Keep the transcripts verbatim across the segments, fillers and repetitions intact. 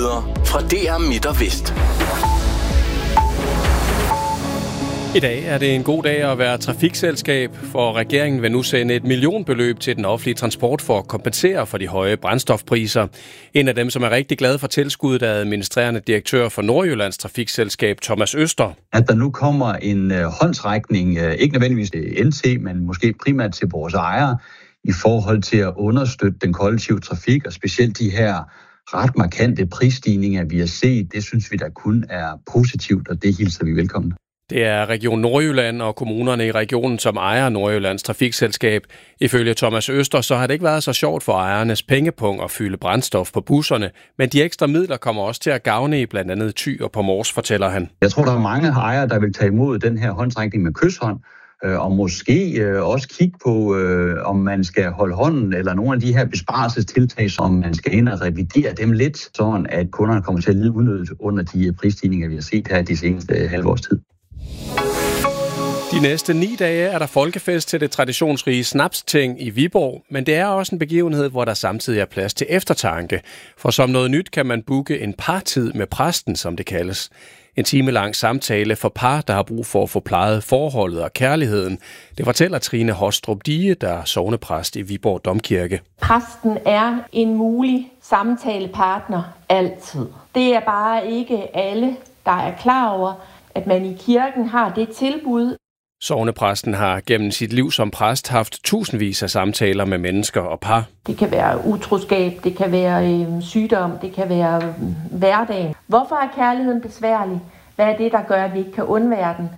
Nyheder fra D R Midt og Vest. I dag er det en god dag at være trafikselskab, for regeringen vil nu sende et millionbeløb til den offentlige transport for at kompensere for de høje brændstofpriser. En af dem, som er rigtig glad for tilskuddet, er administrerende direktør for Nordjyllands Trafikselskab, Thomas Øster. At der nu kommer en øh, håndsrækning, øh, ikke nødvendigvis til N T, men måske primært til vores ejere, i forhold til at understøtte den kollektive trafik, og specielt de her ret markante prisstigninger, vi har set, det synes vi da kun er positivt, og det hilser vi velkommen. Det er Region Nordjylland og kommunerne i regionen, som ejer Nordjyllands Trafikselskab. Ifølge Thomas Øster, så har det ikke været så sjovt for ejernes pengepung at fylde brændstof på busserne, men de ekstra midler kommer også til at gavne i blandt andet Thy og Pomors, fortæller han. Jeg tror, der er mange ejere, der vil tage imod den her håndsrækning med kyshånd, og måske også kigge på, om man skal holde hånden, eller nogle af de her besparelsestiltag, som man skal ind og revidere dem lidt, sådan at kunderne kommer til at lide unødigt under de prisstigninger, vi har set her de seneste halve års tid. De næste ni dage er der folkefest til det traditionsrige Snapsting i Viborg, men det er også en begivenhed, hvor der samtidig er plads til eftertanke. For som noget nyt kan man booke en partid med præsten, som det kaldes. En timelang samtale for par, der har brug for at få plejet forholdet og kærligheden. Det fortæller Trine Hostrup Die, der er sognepræst i Viborg Domkirke. Præsten er en mulig samtalepartner altid. Det er bare ikke alle, der er klar over, at man i kirken har det tilbud. Sognepræsten har gennem sit liv som præst haft tusindvis af samtaler med mennesker og par. Det kan være utroskab, det kan være øh, sygdom, det kan være øh, hverdagen. Hvorfor er kærligheden besværlig? Hvad er det, der gør, at vi ikke kan undvære den?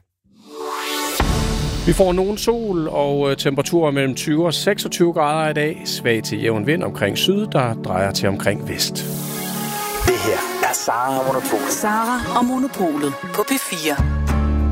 Vi får nogen sol og temperaturer mellem tyve og seksogtyve grader i dag. Svag til jævn vind omkring syd, der drejer til omkring vest. Det her er Sara og Monopolet. Sara og Monopolet på P fire.